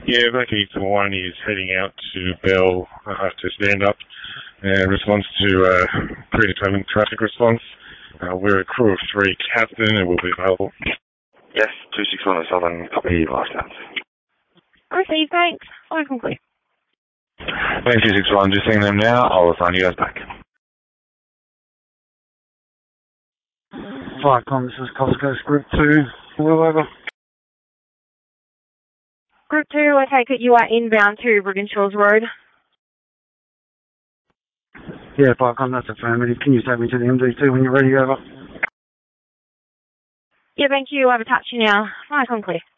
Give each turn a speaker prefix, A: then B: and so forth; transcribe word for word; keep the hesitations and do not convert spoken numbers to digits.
A: Yeah, Lucky for one is heading out to Bell uh, to stand up in response to uh, predetermined traffic response. Uh, we're a crew of three captain and we'll be available.
B: Yes, two six one oh seven, copy last chance.
C: Received, thanks. I'm complete.
B: Thanks, two six one, just seeing them now. I'll assign you guys back.
D: Viacom, this is Costco's Group two. Well over.
C: Group two, I take it you are inbound to Brigginshaws Road.
D: Yeah, Viacom, that's affirmative. Can you take me to the M D two when you're ready, over?
C: Yeah, thank you. I've attached you now. Nice and clear.